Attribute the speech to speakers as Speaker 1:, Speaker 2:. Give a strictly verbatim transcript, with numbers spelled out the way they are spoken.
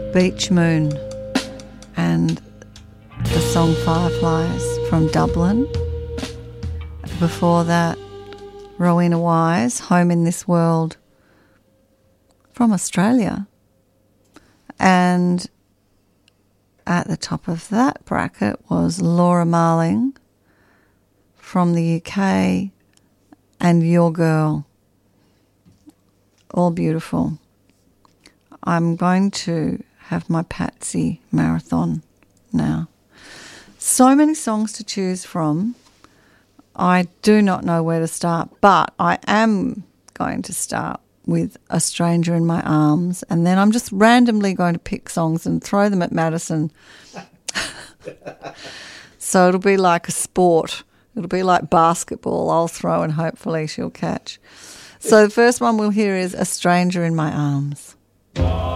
Speaker 1: Beach Moon and the song Fireflies from Dublin. Before that, Rowena Wise, Home in This World from Australia. And at the top of that bracket was Laura Marling from the U K and Your Girl. All beautiful. I'm going to have my Patsy marathon now. So many songs to choose from. I do not know where to start, but I am going to start with A Stranger in My Arms, and then I'm just randomly going to pick songs and throw them at Madison. So it'll be like a sport. It'll be like basketball. I'll throw and hopefully she'll catch. So the first one we'll hear is A Stranger in My Arms.